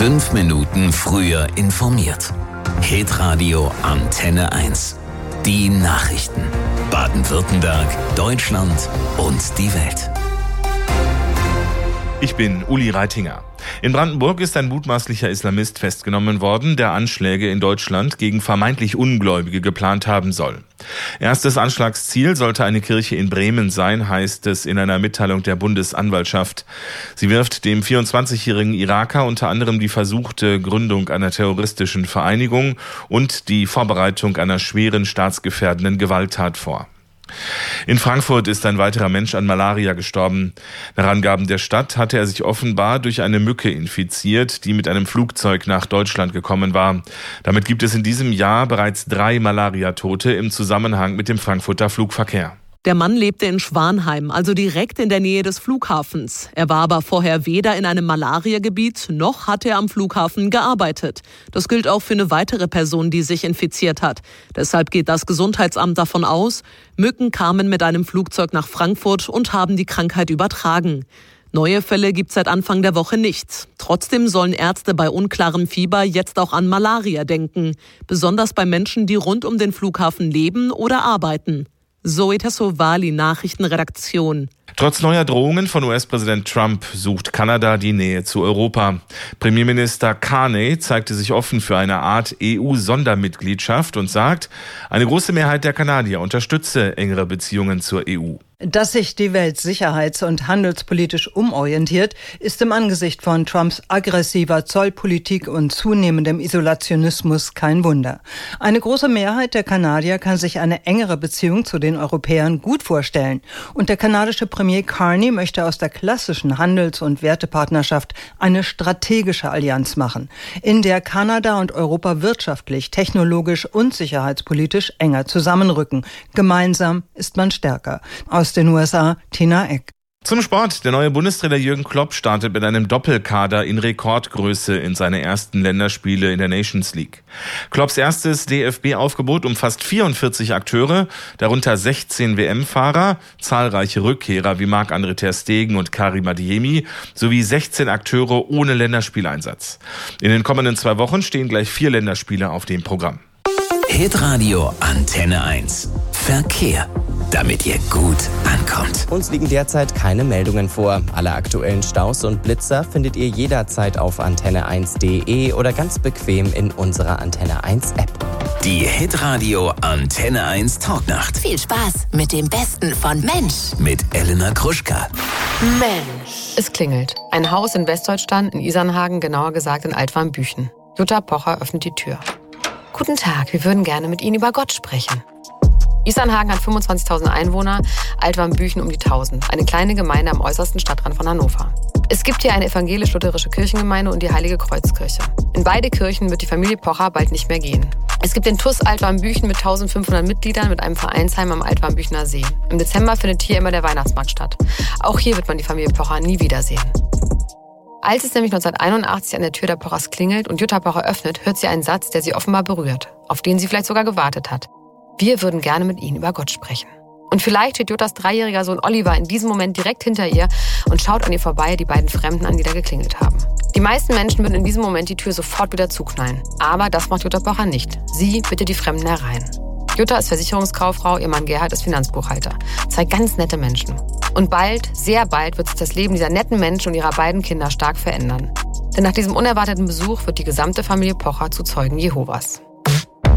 5 Minuten früher informiert. Hitradio Antenne 1. Die Nachrichten. Baden-Württemberg, Deutschland und die Welt. Ich bin Uli Reitinger. In Brandenburg ist ein mutmaßlicher Islamist festgenommen worden, der Anschläge in Deutschland gegen vermeintlich Ungläubige geplant haben soll. Erstes Anschlagsziel sollte eine Kirche in Bremen sein, heißt es in einer Mitteilung der Bundesanwaltschaft. Sie wirft dem 24-jährigen Iraker unter anderem die versuchte Gründung einer terroristischen Vereinigung und die Vorbereitung einer schweren staatsgefährdenden Gewalttat vor. In Frankfurt ist ein weiterer Mensch an Malaria gestorben. Nach Angaben der Stadt hatte er sich offenbar durch eine Mücke infiziert, die mit einem Flugzeug nach Deutschland gekommen war. Damit gibt es in diesem Jahr bereits 3 Malariatote im Zusammenhang mit dem Frankfurter Flugverkehr. Der Mann lebte in Schwanheim, also direkt in der Nähe des Flughafens. Er war aber vorher weder in einem Malariagebiet, noch hat er am Flughafen gearbeitet. Das gilt auch für eine weitere Person, die sich infiziert hat. Deshalb geht das Gesundheitsamt davon aus, Mücken kamen mit einem Flugzeug nach Frankfurt und haben die Krankheit übertragen. Neue Fälle gibt es seit Anfang der Woche nicht. Trotzdem sollen Ärzte bei unklarem Fieber jetzt auch an Malaria denken. Besonders bei Menschen, die rund um den Flughafen leben oder arbeiten. Zoe Tassovali, Nachrichtenredaktion. Trotz neuer Drohungen von US-Präsident Trump sucht Kanada die Nähe zu Europa. Premierminister Carney zeigte sich offen für eine Art EU-Sondermitgliedschaft und sagt, eine große Mehrheit der Kanadier unterstütze engere Beziehungen zur EU. Dass sich die Welt sicherheits- und handelspolitisch umorientiert, ist im Angesicht von Trumps aggressiver Zollpolitik und zunehmendem Isolationismus kein Wunder. Eine große Mehrheit der Kanadier kann sich eine engere Beziehung zu den Europäern gut vorstellen. Und der kanadische Premier Carney möchte aus der klassischen Handels- und Wertepartnerschaft eine strategische Allianz machen, in der Kanada und Europa wirtschaftlich, technologisch und sicherheitspolitisch enger zusammenrücken. Gemeinsam ist man stärker. Aus den USA, Tina Eck. Zum Sport. Der neue Bundestrainer Jürgen Klopp startet mit einem Doppelkader in Rekordgröße in seine ersten Länderspiele in der Nations League. Klopps erstes DFB-Aufgebot umfasst 44 Akteure, darunter 16 WM-Fahrer, zahlreiche Rückkehrer wie Marc-André ter Stegen und Karim Adeyemi sowie 16 Akteure ohne Länderspieleinsatz. In den kommenden 2 Wochen stehen gleich 4 Länderspiele auf dem Programm. Hitradio Antenne 1. Verkehr. Damit ihr gut ankommt. Uns liegen derzeit keine Meldungen vor. Alle aktuellen Staus und Blitzer findet ihr jederzeit auf antenne1.de oder ganz bequem in unserer Antenne 1 App. Die Hitradio Antenne 1 Talknacht. Viel Spaß mit dem Besten von Mensch. Mit Elena Gruschka. Mensch. Es klingelt. Ein Haus in Westdeutschland, in Isernhagen, genauer gesagt in Altwarmbüchen. Jutta Pocher öffnet die Tür. Guten Tag, wir würden gerne mit Ihnen über Gott sprechen. Isernhagen hat 25.000 Einwohner, Altwarmbüchen um die 1.000. Eine kleine Gemeinde am äußersten Stadtrand von Hannover. Es gibt hier eine evangelisch-lutherische Kirchengemeinde und die Heilige Kreuzkirche. In beide Kirchen wird die Familie Pocher bald nicht mehr gehen. Es gibt den TUS Altwarmbüchen mit 1.500 Mitgliedern mit einem Vereinsheim am Altwarmbüchener See. Im Dezember findet hier immer der Weihnachtsmarkt statt. Auch hier wird man die Familie Pocher nie wiedersehen. Als es nämlich 1981 an der Tür der Pochers klingelt und Jutta Pocher öffnet, hört sie einen Satz, der sie offenbar berührt, auf den sie vielleicht sogar gewartet hat. Wir würden gerne mit Ihnen über Gott sprechen. Und vielleicht steht Juttas 3-jähriger Sohn Oliver in diesem Moment direkt hinter ihr und schaut an ihr vorbei die beiden Fremden an, die da geklingelt haben. Die meisten Menschen würden in diesem Moment die Tür sofort wieder zuknallen. Aber das macht Jutta Pocher nicht. Sie bittet die Fremden herein. Jutta ist Versicherungskauffrau, ihr Mann Gerhard ist Finanzbuchhalter. 2 ganz nette Menschen. Und bald, sehr bald, wird sich das Leben dieser netten Menschen und ihrer beiden Kinder stark verändern. Denn nach diesem unerwarteten Besuch wird die gesamte Familie Pocher zu Zeugen Jehovas.